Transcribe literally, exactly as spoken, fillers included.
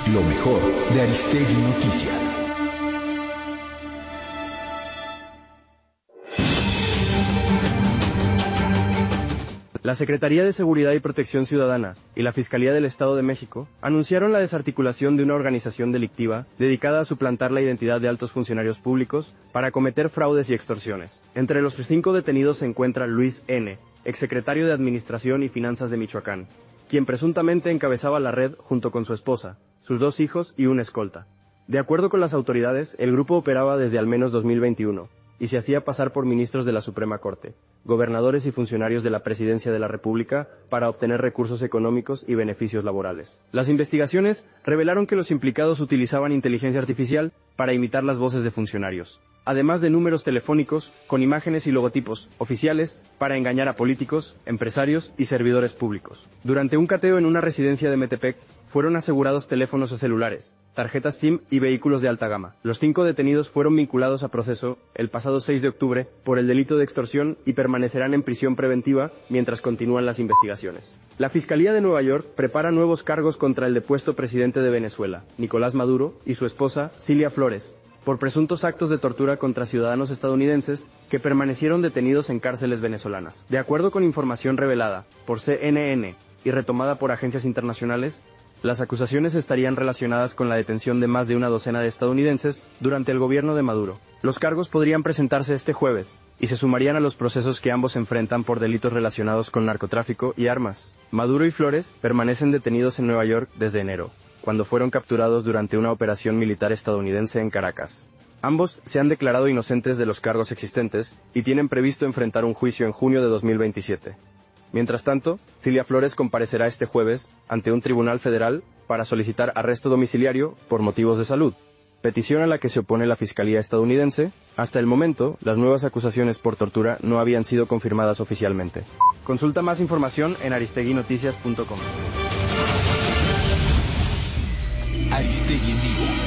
Lo mejor de Aristegui Noticias. La Secretaría de Seguridad y Protección Ciudadana y la Fiscalía del Estado de México anunciaron la desarticulación de una organización delictiva dedicada a suplantar la identidad de altos funcionarios públicos para cometer fraudes y extorsiones. Entre los cinco detenidos se encuentra Luis N., exsecretario de Administración y Finanzas de Michoacán, quien presuntamente encabezaba la red junto con su esposa, sus dos hijos y una escolta. De acuerdo con las autoridades, el grupo operaba desde al menos dos mil veintiuno y se hacía pasar por ministros de la Suprema Corte, gobernadores y funcionarios de la Presidencia de la República para obtener recursos económicos y beneficios laborales. Las investigaciones revelaron que los implicados utilizaban inteligencia artificial para imitar las voces de funcionarios, además de números telefónicos con imágenes y logotipos oficiales para engañar a políticos, empresarios y servidores públicos. Durante un cateo en una residencia de Metepec, fueron asegurados teléfonos o celulares, tarjetas SIM y vehículos de alta gama. Los cinco detenidos fueron vinculados a proceso el pasado seis de octubre por el delito de extorsión y permanecerán en prisión preventiva mientras continúan las investigaciones. La Fiscalía de Nueva York prepara nuevos cargos contra el depuesto presidente de Venezuela, Nicolás Maduro, y su esposa, Cilia Flores, por presuntos actos de tortura contra ciudadanos estadounidenses que permanecieron detenidos en cárceles venezolanas. De acuerdo con información revelada por C N N y retomada por agencias internacionales, las acusaciones estarían relacionadas con la detención de más de una docena de estadounidenses durante el gobierno de Maduro. Los cargos podrían presentarse este jueves y se sumarían a los procesos que ambos enfrentan por delitos relacionados con narcotráfico y armas. Maduro y Flores permanecen detenidos en Nueva York desde enero, cuando fueron capturados durante una operación militar estadounidense en Caracas. Ambos se han declarado inocentes de los cargos existentes y tienen previsto enfrentar un juicio en junio de dos mil veintisiete. Mientras tanto, Cilia Flores comparecerá este jueves ante un tribunal federal para solicitar arresto domiciliario por motivos de salud, petición a la que se opone la Fiscalía estadounidense. Hasta el momento, las nuevas acusaciones por tortura no habían sido confirmadas oficialmente. Consulta más información en aristegui noticias punto com. Aristegui en vivo.